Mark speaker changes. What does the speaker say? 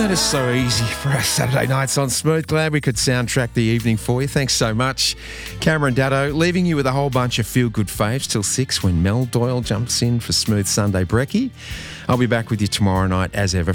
Speaker 1: That is so easy for our Saturday nights on Smooth. Glad we could soundtrack the evening for you. Thanks so much. Cameron Daddo, leaving you with a whole bunch of feel-good faves till 6 when Mel Doyle jumps in for Smooth Sunday Brekkie. I'll be back with you tomorrow night as ever